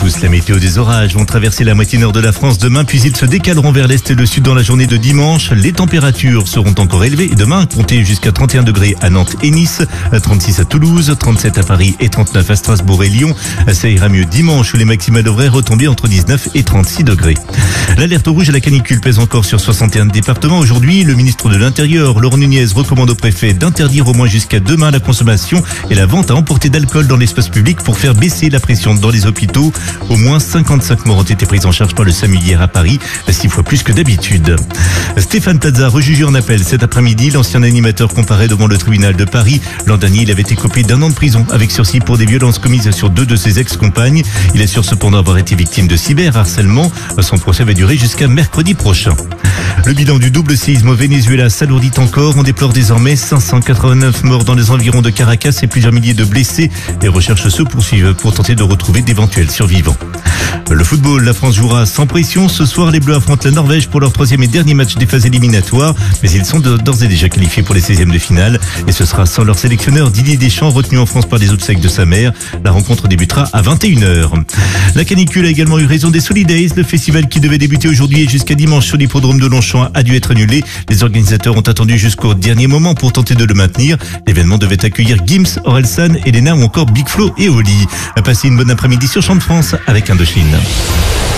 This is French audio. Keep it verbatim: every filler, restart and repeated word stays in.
tous. La météo des orages vont traverser la moitié nord de la France demain, puis ils se décaleront vers l'est et le sud dans la journée de dimanche. Les températures seront encore élevées et demain, comptez jusqu'à trente et un degrés à Nantes et Nice, trente-six à Toulouse, trente-sept à Paris et trente-neuf à Strasbourg et Lyon. Ça ira mieux dimanche où les maximales devraient retomber entre dix-neuf et trente-six degrés. L'alerte rouge à la canicule pèse encore sur soixante et un départements. Aujourd'hui, le ministre de l'Intérieur, Laurent Nunez, recommande au préfet d'interdire au moins jusqu'à demain la consommation et la vente à emporter d'alcool dans l'espace public pour faire baisser la pression dans les hôpitaux. Au moins cinquante-cinq morts ont été pris en charge par le SAMU hier à Paris, six fois plus que d'habitude. Stéphane Plaza, rejugé en appel cet après-midi, l'ancien animateur comparé devant le tribunal de Paris. L'an dernier, il avait été écopé d'un an de prison avec sursis pour des violences commises sur deux de ses ex-compagnes. Il assure cependant avoir été victime de cyberharcèlement. Son procès va durer jusqu'à mercredi prochain. Le bilan du double séisme au Venezuela s'alourdit encore. On déplore désormais cinq cent quatre-vingt-neuf morts dans les environs de Caracas et plusieurs milliers de blessés. Les recherches se poursuivent pour tenter de retrouver d'éventuels survivants. Le football, la France jouera sans pression. Ce soir, les Bleus affrontent la Norvège pour leur troisième et dernier match des phases éliminatoires. Mais ils sont d'ores et déjà qualifiés pour les seizièmes de finale. Et ce sera sans leur sélectionneur Didier Deschamps, retenu en France par les obsèques de sa mère. La rencontre débutera à vingt et une heures. La canicule a également eu raison des Solidays. Le festival qui devait débuter aujourd'hui et jusqu'à dimanche sur l'hippodrome de Longchamp a dû être annulé. Les organisateurs ont attendu jusqu'au dernier moment pour tenter de le maintenir. L'événement devait accueillir Gims, Orelsan, Elena ou encore Big Flo et Oli. Passez une bonne après-midi sur Champ de France avec Indochine.